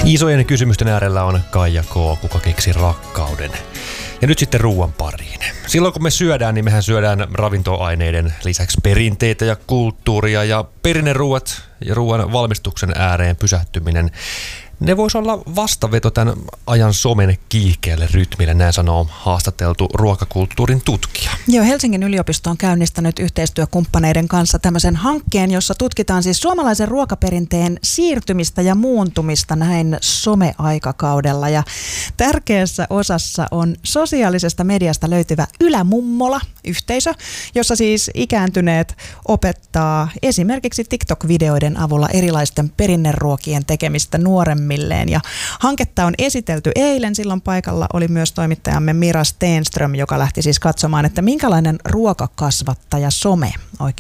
Isojen kysymysten äärellä on Kaija K., kuka keksi rakkauden. Ja nyt sitten ruoan pariin. Silloin kun me syödään, niin mehän syödään ravintoaineiden lisäksi perinteitä ja kulttuuria. Ja perinneruuat ja ruoan valmistuksen ääreen pysähtyminen, ne voisi olla vastaveto tämän ajan somen kiihkeälle rytmille, näin sanoo haastateltu ruokakulttuurin tutkija. Joo, Helsingin yliopisto on käynnistänyt yhteistyökumppaneiden kanssa tämmöisen hankkeen, jossa tutkitaan siis suomalaisen ruokaperinteen siirtymistä ja muuntumista näin someaikakaudella. Ja tärkeässä osassa on sosiaalisesta mediasta löytyvä Ylämummola-yhteisö, jossa siis ikääntyneet opettaa esimerkiksi TikTok-videoiden avulla erilaisten perinneruokien tekemistä nuoremmille. Ja hanketta on esitelty eilen. Silloin paikalla oli myös toimittajamme Mira Stenström, joka lähti siis katsomaan, että minkälainen ruokakasvattaja some oikein